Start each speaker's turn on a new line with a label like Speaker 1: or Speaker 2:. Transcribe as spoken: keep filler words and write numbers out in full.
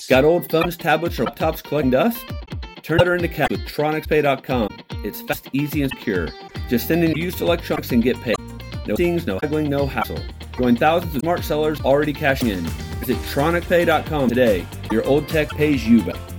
Speaker 1: Got old phones, tablets, or laptops collecting dust? Turn better into cash with TronixPay dot com. It's fast, easy, and secure. Just send in used electronics and get paid. No things, no haggling, no hassle. Join thousands of smart sellers already cashing in. Visit TronixPay dot com today. Your old tech pays you back.